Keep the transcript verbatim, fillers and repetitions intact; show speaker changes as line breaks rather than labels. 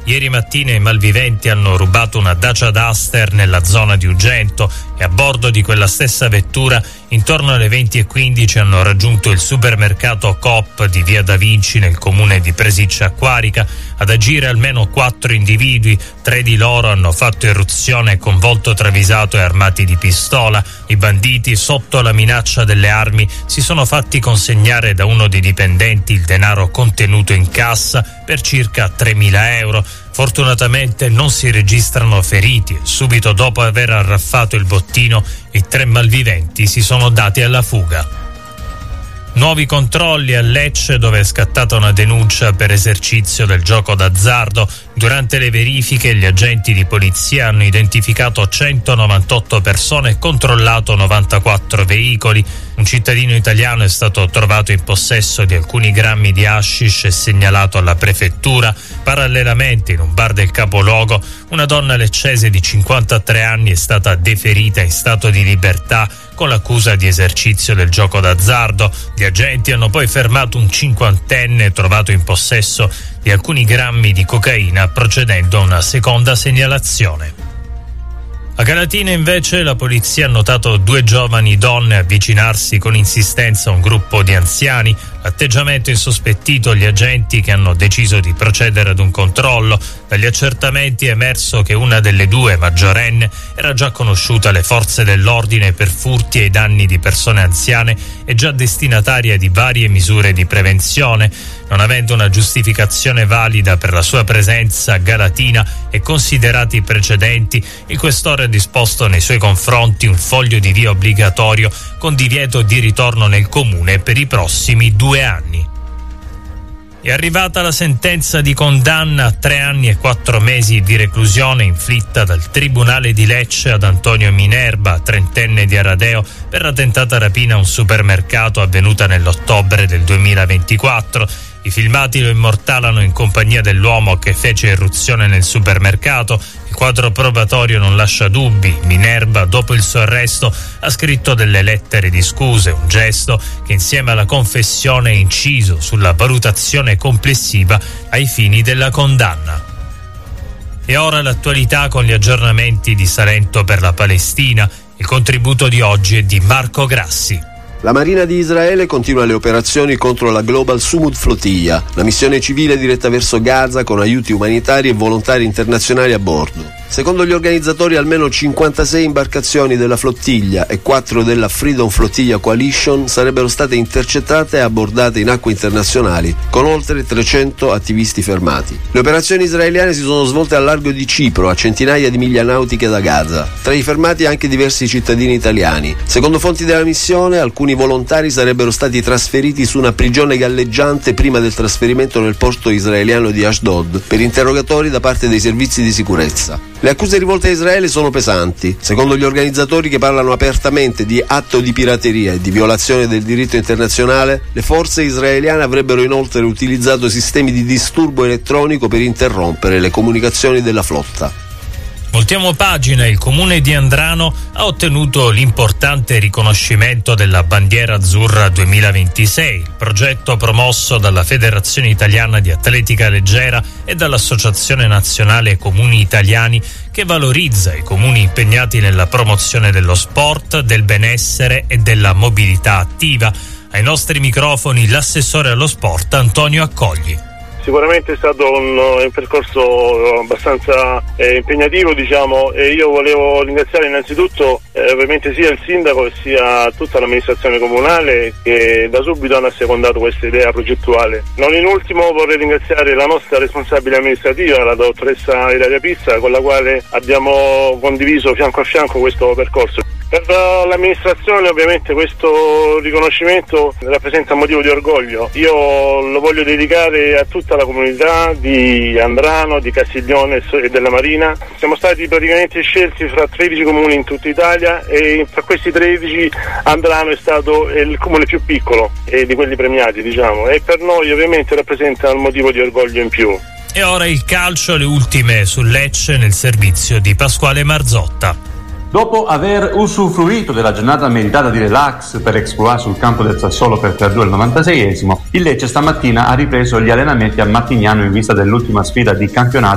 Ieri mattina i malviventi hanno rubato una Dacia Duster nella zona di Ugento e a bordo di quella stessa vettura intorno alle venti e quindici hanno raggiunto il supermercato Coop di via Da Vinci nel comune di Presiccia Acquarica. Ad agire almeno quattro individui, tre di loro hanno fatto irruzione con volto travisato e armati di pistola. I banditi, sotto la minaccia delle armi, si sono fatti consegnare da uno dei dipendenti il denaro contenuto in cassa per circa tremila euro. Fortunatamente non si registrano feriti e subito dopo aver arraffato il bottino i tre malviventi si sono dati alla fuga. Nuovi controlli a Lecce, dove è scattata una denuncia per esercizio del gioco d'azzardo. Durante le verifiche gli agenti di polizia hanno identificato centonovantotto persone e controllato novantaquattro veicoli. Un cittadino italiano è stato trovato in possesso di alcuni grammi di hashish e segnalato alla prefettura. Parallelamente, in un bar del capoluogo, una donna leccese di cinquantatré anni è stata deferita in stato di libertà con l'accusa di esercizio del gioco d'azzardo. Gli agenti hanno poi fermato un cinquantenne trovato in possesso di alcuni grammi di cocaina, procedendo a una seconda segnalazione. A Galatina invece la polizia ha notato due giovani donne avvicinarsi con insistenza a un gruppo di anziani. L'atteggiamento insospettito gli agenti, che hanno deciso di procedere ad un controllo. Dagli accertamenti è emerso che una delle due, maggiorenne, era già conosciuta alle forze dell'ordine per furti ai danni di persone anziane e già destinataria di varie misure di prevenzione. Non avendo una giustificazione valida per la sua presenza a Galatina e considerati i precedenti, il questore ha disposto nei suoi confronti un foglio di via obbligatorio con divieto di ritorno nel comune per i prossimi due anni. È arrivata la sentenza di condanna a tre anni e quattro mesi di reclusione inflitta dal Tribunale di Lecce ad Antonio Minerba, trentenne di Aradeo, per la tentata rapina a un supermercato avvenuta nell'ottobre del duemilaventiquattro. I filmati lo immortalano in compagnia dell'uomo che fece irruzione nel supermercato. Il quadro probatorio non lascia dubbi. Minerba, dopo il suo arresto, ha scritto delle lettere di scuse, un gesto che insieme alla confessione è inciso sulla valutazione complessiva ai fini della condanna. E ora l'attualità con gli aggiornamenti di Salento per la Palestina. Il contributo di oggi è di Marco Grassi.
La Marina di Israele continua le operazioni contro la Global Sumud Flotilla, la missione civile diretta verso Gaza con aiuti umanitari e volontari internazionali a bordo. Secondo gli organizzatori, almeno cinquantasei imbarcazioni della flottiglia e quattro della Freedom Flotilla Coalition sarebbero state intercettate e abbordate in acque internazionali, con oltre trecento attivisti fermati. Le operazioni israeliane si sono svolte al largo di Cipro, a centinaia di miglia nautiche da Gaza. Tra i fermati anche diversi cittadini italiani. Secondo fonti della missione, alcuni volontari sarebbero stati trasferiti su una prigione galleggiante prima del trasferimento nel porto israeliano di Ashdod per interrogatori da parte dei servizi di sicurezza. Le accuse rivolte a Israele sono pesanti. Secondo gli organizzatori, che parlano apertamente di atto di pirateria e di violazione del diritto internazionale, le forze israeliane avrebbero inoltre utilizzato sistemi di disturbo elettronico per interrompere le comunicazioni della flotta.
Voltiamo pagina. Il comune di Andrano ha ottenuto l'importante riconoscimento della bandiera azzurra duemilaventisei, il progetto promosso dalla Federazione Italiana di Atletica Leggera e dall'Associazione Nazionale Comuni Italiani, che valorizza i comuni impegnati nella promozione dello sport, del benessere e della mobilità attiva. Ai nostri microfoni l'assessore allo sport Antonio Accogli.
Sicuramente è stato un, un percorso abbastanza eh, impegnativo, diciamo, e io volevo ringraziare innanzitutto eh, ovviamente sia il sindaco e sia tutta l'amministrazione comunale, che da subito hanno assecondato questa idea progettuale. Non in ultimo vorrei ringraziare la nostra responsabile amministrativa, la dottoressa Ilaria Pizza, con la quale abbiamo condiviso fianco a fianco questo percorso. Per l'amministrazione ovviamente questo riconoscimento rappresenta un motivo di orgoglio. Io lo voglio dedicare a tutta la comunità di Andrano, di Castiglione e della Marina. Siamo stati praticamente scelti fra tredici comuni in tutta Italia e fra questi tredici Andrano è stato il comune più piccolo e di quelli premiati, diciamo, e per noi ovviamente rappresenta un motivo di orgoglio in più.
E ora il calcio, le ultime sul Lecce nel servizio di Pasquale Marzotta.
Dopo aver usufruito della giornata meritata di relax per Exploit sul campo del Sassuolo per tre a due al novantaseiesimo, il Lecce stamattina ha ripreso gli allenamenti a Mattignano in vista dell'ultima sfida di campionato